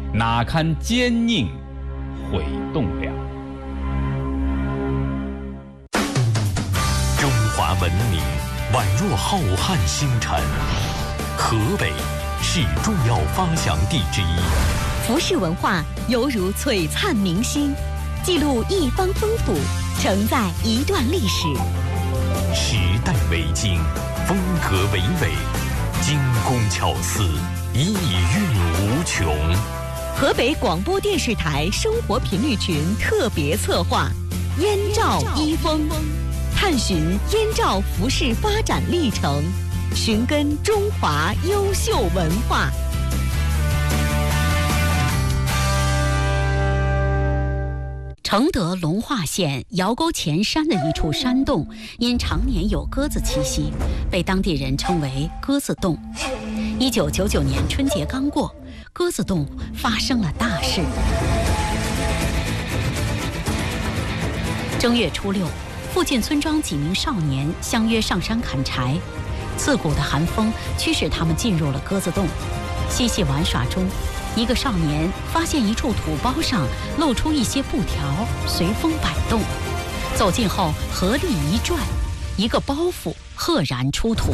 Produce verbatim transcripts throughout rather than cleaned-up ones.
哪堪坚佞毁栋梁。 中华文明宛若浩瀚星辰，河北是重要发祥地之一。 服饰文化犹如璀璨明星，记录一方风土，承载一段历史。 时代为经，风格为纬，精工巧思，意蕴无穷。 河北广播电视台生活频率群特别策划《燕赵衣风》，探寻燕赵服饰发展历程，寻根中华优秀文化。承德龙化县窑沟前山的一处山洞，因常年有鸽子栖息，被当地人称为鸽子洞。一九九九年春节刚过，鸽子洞发生了大事。正月初六，附近村庄几名少年相约上山砍柴，刺骨的寒风驱使他们进入了鸽子洞。嬉戏玩耍中，一个少年发现一处土包上露出一些布条，随风摆动。走近后，合力一拽，一个包袱赫然出土。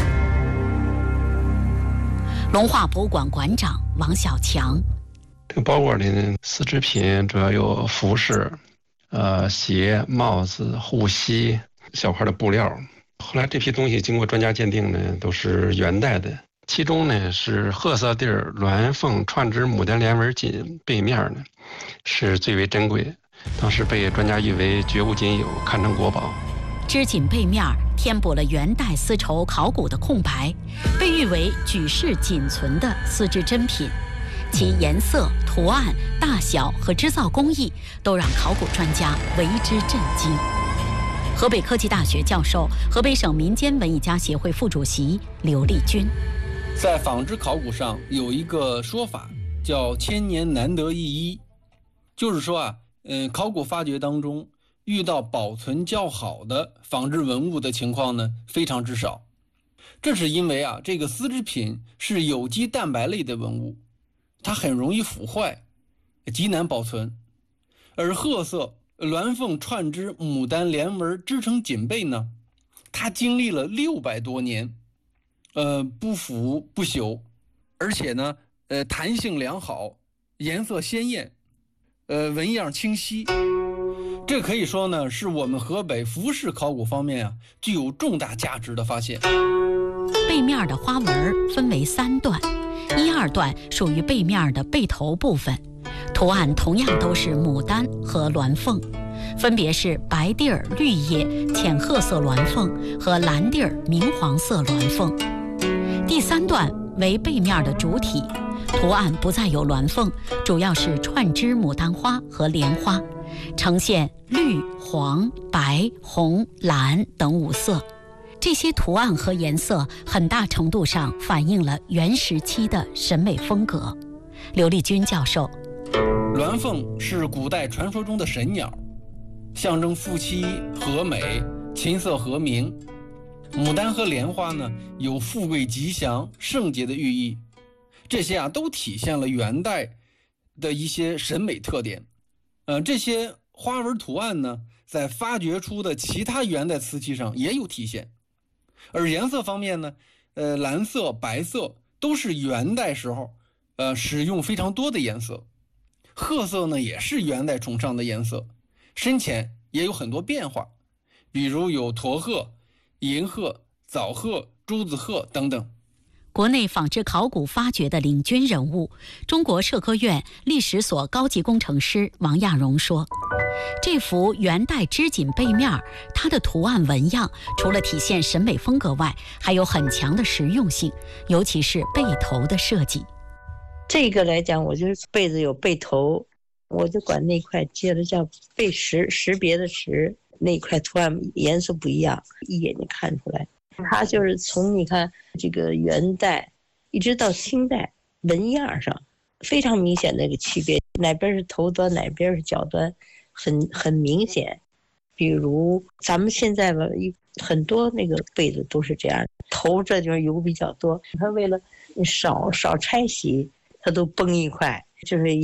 龙化博物馆馆长王小强： 这个包裹里的丝织品主要有服饰、呃鞋、帽子、护膝、小块的布料。后来这批东西经过专家鉴定呢，都是元代的。其中呢是褐色地儿鸾凤串枝牡丹莲纹锦背面呢是最为珍贵，当时被专家誉为绝无仅有，堪称国宝。 织锦背面填补了元代丝绸考古的空白，被誉为举世仅存的丝织珍品。其颜色、图案、大小和织造工艺都让考古专家为之震惊。河北科技大学教授、河北省民间文艺家协会副主席刘立军： 在纺织考古上有一个说法叫千年难得一一，就是说啊，嗯，考古发掘当中遇到保存较好的纺织文物的情况呢非常之少。这是因为啊，这个丝织品是有机蛋白类的文物，它很容易腐坏，极难保存。而褐色鸾凤串枝牡丹莲纹织成锦被呢，它经历了六百多年，呃，不腐不朽，而且呢，呃，弹性良好，颜色鲜艳，呃，纹样清晰。这可以说呢，是我们河北服饰考古方面啊，具有重大价值的发现。 背面的花纹分为三段，一二段属于背面的背头部分，图案同样都是牡丹和鸾凤，分别是白地儿绿叶浅褐色鸾凤和蓝地儿明黄色鸾凤。第三段为背面的主体，图案不再有鸾凤，主要是串枝牡丹花和莲花，呈现绿、黄、白、红、蓝等五色。这些图案和颜色很大程度上反映了元时期的审美风格。刘立军教授： 鸾凤是古代传说中的神鸟，象征夫妻和美、琴瑟和鸣。牡丹和莲花呢，有富贵吉祥、圣洁的寓意，这些啊都体现了元代的一些审美特点。呃，这些花纹图案呢，在发掘出的其他元代瓷器上也有体现。而颜色方面呢，呃，蓝色、白色都是元代时候，呃，使用非常多的颜色。褐色呢，也是元代崇尚的颜色，深浅也有很多变化，比如有驼褐、银褐、枣褐、朱子褐等等。 国内纺织考古发掘的领军人物，中国社科院历史所高级工程师王亚荣说，这幅元代织锦背面，它的图案纹样除了体现审美风格外，还有很强的实用性，尤其是背头的设计。 这个来讲，我就是被子有背头，我就管那块接的叫背识，识别的识，那块图案颜色不一样，一眼就看出来。它就是从你看这个元代一直到清代纹样上非常明显的一个区别，哪边是头端哪边是脚端，很很明显。比如咱们现在吧，很多那个被子都是这样，头这地方油比较多，它为了少少拆洗，它都崩一块，就是